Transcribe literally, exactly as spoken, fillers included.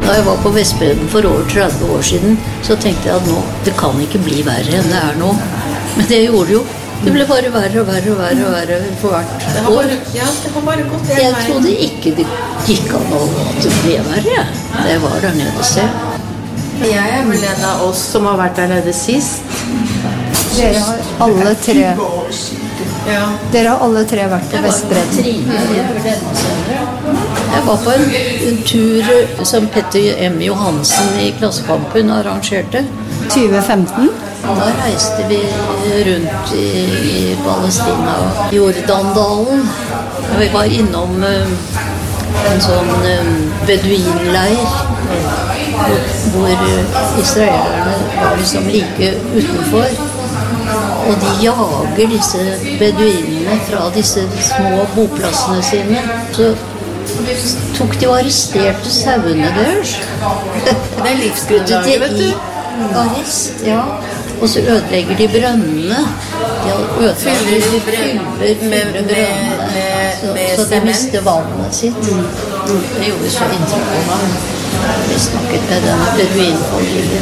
Da jeg var på Vestbredden for over tretti år siden, så tenkte jeg at nå, det kan ikke bli verre enn det er nå. Men det gjorde det jo. Det ble bare verre og verre og verre og verre for hvert Det har bare, ja, det har bare gått en Jeg vei. trodde ikke det gikk an å at det ble verre. Det var der nede selv. Jeg er vel en av oss som har vært der nede sist. Dere har alle tre, Ja. dere har alle tre vært på Jeg var Vestbredden. Trine, jeg er vel enda senere. Jeg var på en, en tur som Petter M. Johansen i Klassekampen arrangerte. tjue femten. Da reiste vi rundt i, i Palestina og Jordandalen. Vi var innom uh, en sånn uh, beduinleir hvor, hvor uh, israelerne var liksom like utenfor. Og de jager disse beduinene fra disse små boplassene sine. Så tok de og arresterte sauene deres. Det er livsgrunnlaget, vet du. Arrest, ja. Og så ødelegger de brønnene. De ødelegger Fyller de brønner, med- fyller med- brønnene. med- Så, med så de sement. mister vannet sitt. Det gjorde så inntrykk på meg. Vi snakket med den beduinfamilien.